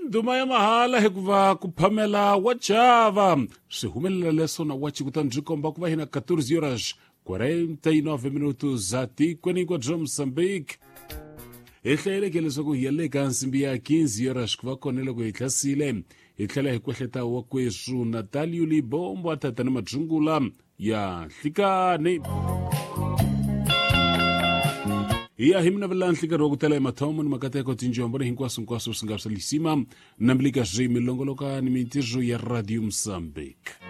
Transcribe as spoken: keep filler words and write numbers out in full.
ndhuma ya mahala hikuva ku phamela wa chava swi humelela leswo na wachi kutani byi komba ku va hina catorze horas quarenta e nove minutos za tikweni kwa bya Moçambique. Hi hlayeleke leswaku hi ya le ka nsimbi ya quinze horas ku va kona loko hi thlasile hi tlhela hi kwehleta wa kwesu Natal Yuli Bombo atatana majungula ya nhlikani. Iya himna vela nhlikani wa kutela emathomo ni makateko tinjombo ni hinkwaswo hinkwaswo swi nga swi lisima na mbilika zwi milongoloka ni mintirho ya Radio Moçambique.